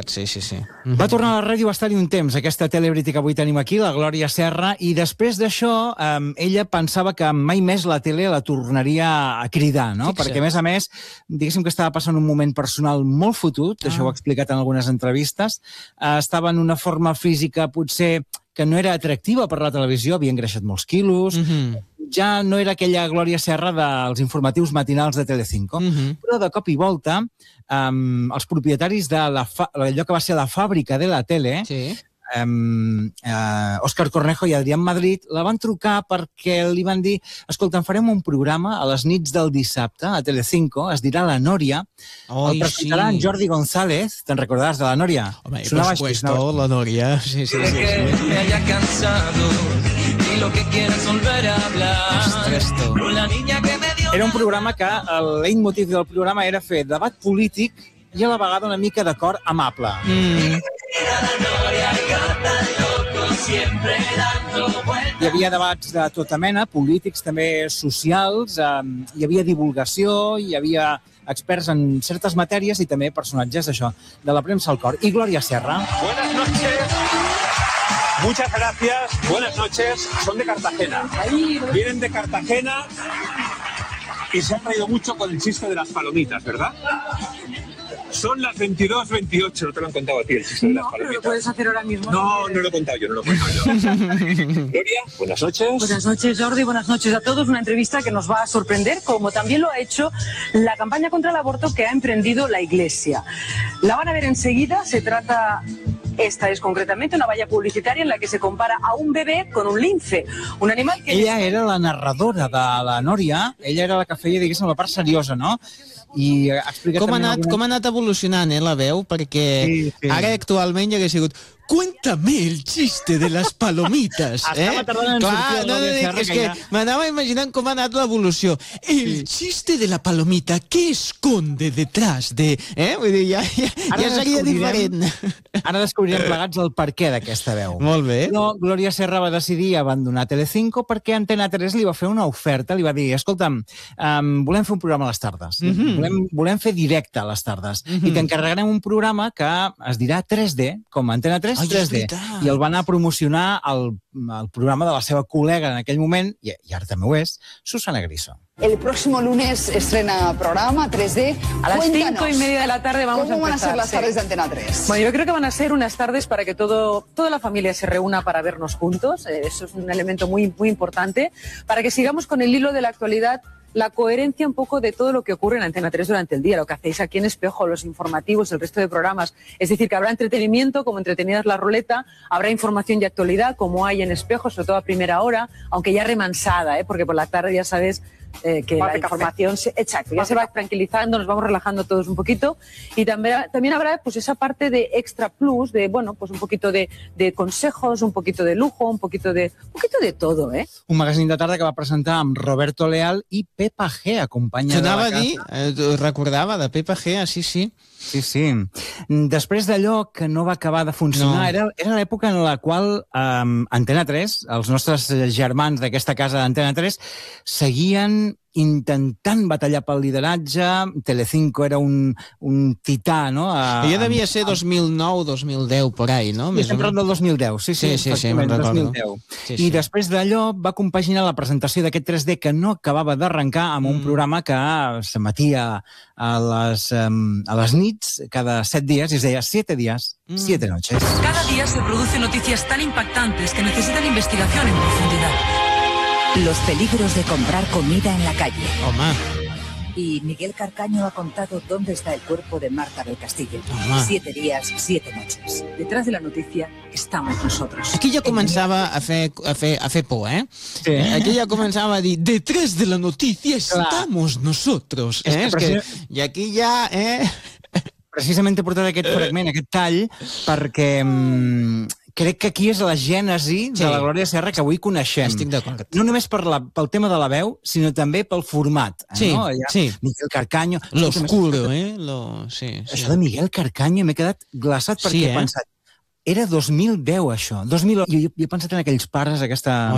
cert, sí. Va tornar a la ràdio, va estar-hi un temps, aquesta celebrity que avui tenim aquí, la Glòria Serra, i després d'això ella pensava que mai més la tele la tornaria a cridar, no? Perquè, a més, diguéssim que estava passant un moment personal molt fotut, això ho ha explicat en algunes entrevistes, estava en una forma física potser que no era atractiva per la televisió, havia engreixat molts quilos, ja no era aquella Glòria Serra dels informatius matinals de Telecinco, però de cop i volta els propietaris d'allò que va ser la fàbrica de la tele, Òscar Cornejo i Adrián Madrid, la van trucar perquè li van dir: escolta, farem un programa a les nits del dissabte a Telecinco, es dirà La Nòria, el presentarà en Jordi González, te'n recordaràs de La Nòria? Home, por supuesto, La Nòria, sí. Era un programa que el leitmotiv del programa era fer debat polític i a la vegada una mica de cor amable. Hi havia debats de tota mena, polítics, també socials, hi havia divulgació, hi havia experts en certes matèries i també personatges d'això, de la premsa al cor. I Glòria Serra. Buenas noches. Muchas gracias. Buenas noches. Son de Cartagena. Vienen de Cartagena y se han reído mucho con el chiste de las palomitas, ¿verdad? Son las 22:28, no te lo han contado a ti el chiste de las palomitas. Pero lo puedes hacer ahora mismo. No lo he contado yo, Gloria, buenas noches. Buenas noches, Jordi, buenas noches a todos. Una entrevista que nos va a sorprender, como también lo ha hecho la campaña contra el aborto que ha emprendido la Iglesia. La van a ver enseguida, se trata... Esta es concretamente una valla publicitaria en la que se compara a un bebé con un lince, un animal que... Ella era la narradora de La Nòria, ella era la que feia, diguéssim, la part seriosa, no? I ha explicat com ha anat evolucionant, la veu? Perquè ara actualment hi hagués sigut cuéntame el chiste de las palomitas. Estava tardant en sortir la Glòria Serra. És que m'anava imaginant com ha anat l'evolució. El chiste de la palomita, què esconde detrás de... Vull dir, ja seria diferent. Ara descobrirem plegats el perquè d'aquesta veu. Molt bé. No, Glòria Serra va decidir abandonar Telecinco perquè Antena 3 li va fer una oferta, li va dir: escolta'm, volem fer un programa a les tardes, volem fer directe a les tardes, i t'encarregarem un programa que es dirà 3D, com Antena 3, 3D, i el va anar a promocionar el programa de la seva col·lega en aquell moment, i ara també ho és, Susana Griso. El próximo lunes estrena programa 3D. A las 5:30 de la tarde vamos a empezar. ¿Cómo van a ser las tardes de Antena 3? Bueno, yo creo que van a ser unas tardes para que toda la familia se reúna para vernos juntos. Eso es un elemento muy importante, para que sigamos con el hilo de la actualidad, la coherencia un poco de todo lo que ocurre en Antena 3 durante el día, lo que hacéis aquí en Espejo, los informativos, el resto de programas. Es decir, que habrá entretenimiento, como Entretenida es la Ruleta, habrá información y actualidad, como hay en Espejo, sobre todo a primera hora, aunque ya remansada, porque por la tarde ya sabes que la información ya se va tranquilizando, nos vamos relajando todos un poquito, y también habrá pues esa parte de extra plus, de pues un poquito de consejos, un poquito de lujo, un poquito de todo, Un magazín de tarda que va presentar amb Roberto Leal i Pepa G, acompanyada de la casa. T'anava a dir, recordava de Pepa G, sí. Sí. Després d'allò que no va acabar de funcionar, era l'època en la qual Antena 3, els nostres germans d'aquesta casa d'Antena 3, seguien intentant batallar pel lideratge. Telecinco era un tità, no? Ja devia ser 2009, 2010, por ahí, no? Estem parlant del 2010, sí, me'n recordo. 2010. I després d'allò va compaginar la presentació d'aquest 3D que no acabava d'arrencar amb un programa que s'emetia a les nits cada 7 dies, i es deia 7 días, 7 noches. Cada día se producen noticias tan impactantes que necesitan investigación en profundidad. Los peligros de comprar comida en la calle. Home. Y Miguel Carcaño ha contado dónde está el cuerpo de Marta del Castillo. 7 días, 7 noches. Detrás de la noticia estamos nosotros. Aquí ja començava a fer por, Sí. Aquí ja començava a dir, detrás de la noticia estamos nosotros. I aquí ja... Precisament he portat aquest fragment, aquest tall, perquè crec que aquí és la gènesi de la Glòria Serra que avui coneixem. Estic d'acord. No només pel tema de la veu, sinó també pel format. Sí. Miguel Carcaño... L'oscuro, Això de Miguel Carcaño m'he quedat glaçat perquè he pensat, era 2010 això. Jo he pensat en aquells pares, aquesta...